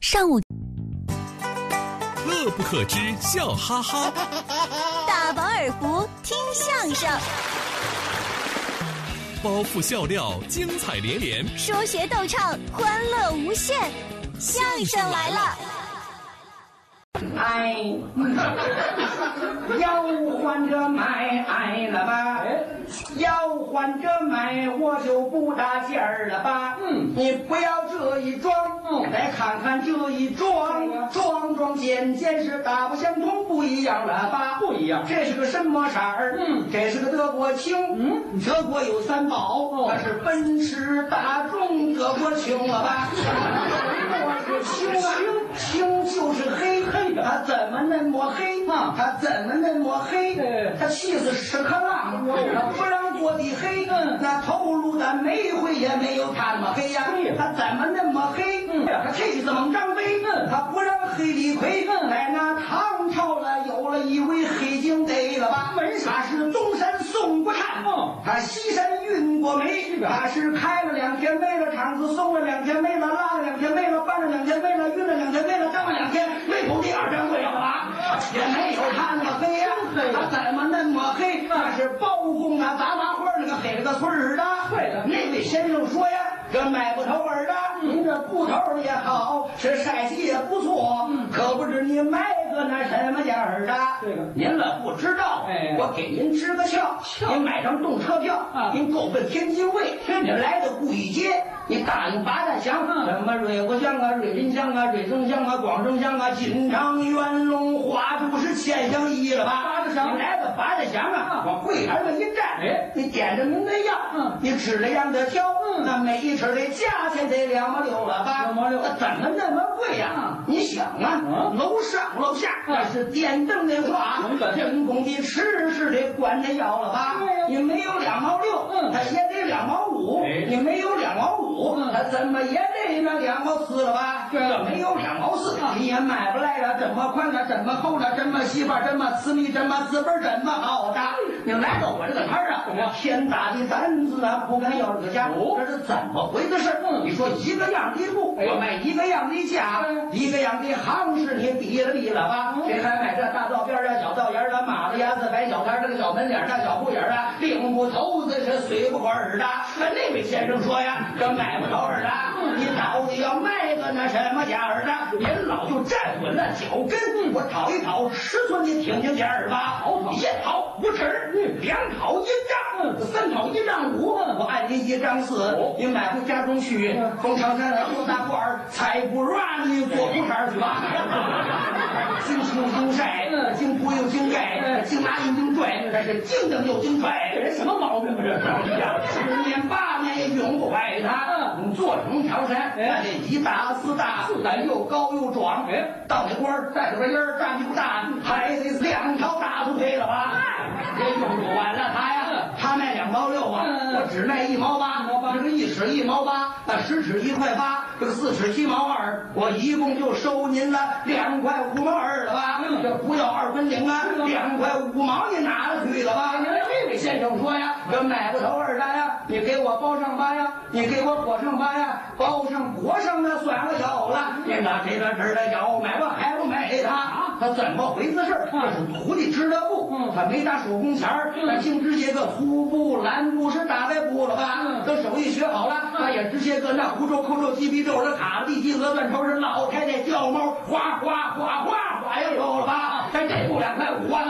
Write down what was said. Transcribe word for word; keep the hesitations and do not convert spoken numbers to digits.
上午乐不可支，笑哈哈； 大饱耳福，听相声； 包袱笑料，精彩连连； 说学逗唱，欢乐无限。相声来了！ 哎，要换着买爱了吧？要换着买，我就不搭劲儿了吧？嗯，你不要这一装，嗯，再看看这一装，装装件件是大不相同，不一样了吧？不一样，这是个什么色儿？嗯，这是个德国青。嗯，德国有三宝，那是奔驰、大众、德国青了吧？我是青啊，青就是黑黑的，它怎么那么黑啊？它怎么那么黑？它气死屎壳郎，它不让过的黑，那头颅的煤灰也没有它那么黑呀。它怎么那么黑？它气死猛张飞，它不让黑李逵。在那唐朝了，有了一位黑警得了吧？他是东山送过炭，他西山运过煤，他是开了两天煤了厂子，送了两天煤了，拉了两天煤了，搬了两天煤了，运了两天煤了，挣了两天煤土第二张贵了吧？也没有他那么黑呀，他怎么那么黑？那是包公啊，杂麻花那个黑了个村儿的。对的，那位先生说呀，这买不头儿的，您这布头也好，是晒洗也不错，可不知你买个那什么价儿的？这个您了不知道，哎，我给您支个窍，您买张动车票，您够奔天津卫，您来到故意街，你答应八大乡，什么瑞国乡啊、瑞林乡啊、瑞增乡啊、广州乡啊、锦昌、元龙、花都是千乡一了吧？八大乡，你来到八大乡啊，往柜台上一站，哎，你点着您的药，嗯，你吃了样的挑，嗯，那每一吃的价钱得两毛六了吧？两毛六，那怎么那么贵呀？你想啊，楼上楼下那是电灯的话，人工的吃是得管着要了吧？你没有两毛六，嗯，它也得两毛五，你没有两毛五，它怎么也得那两毛四了吧？这没有两毛四，你也买不来了。这么宽了，这么厚了，这么细吧，这么私密，这么资本，这么好的。你来到我这个摊儿啊，天大的胆子啊，不敢要这个价，这是怎么回的事？你说一个样的布，我卖一个样的价，一个样的行市，你比了比了吧？谁还买这大道边啊、小道沿的、马子牙子、白小摊这个小门脸大小铺眼的，领不头子是随不管儿的。那位先生说呀，这买不头儿的，你到底要卖个那什么价儿的？您老就站稳了脚跟，我讨一讨尺寸，你听听价儿吧。一讨五尺，两讨一丈，三讨一丈五，我按您一丈四，你买回家中去，从长山来多大罐儿，才不让你做铺摊去吧。经青经晒，经铺又经盖，经拿又经拽，这是经蹬又经拽，这人什么毛病啊？这是十年八年也用不坏它。你做成长山，那这一大四大，咱又高又壮，哎，到那官儿带着个音儿，站不大，还得两条大腿配了吧？这用不完了他呀，他卖两毛六啊，我只卖一毛八，这个一尺一毛八，那十尺一块八，这个四尺七毛二，我一共就收您了两块五毛二了吧？这不要二分零啊，两块五毛你拿了去了吧？这位先生说呀，这买不头二的呀，你给我包上吧呀，你给我裹上吧呀，包上裹上那算个小了，你拿这个这的要买吧还不买他？他怎么回事？这是徒弟织的布，他没打手工钱儿，他净织些个粗布、蓝布是大白布了吧？等手艺学好了，他也织些个那胡皱、扣皱、鸡皮皱、这卡地、鸡鹅断头是老太太叫猫，哗哗哗哗哗呀有了吧？这这布两块五啊。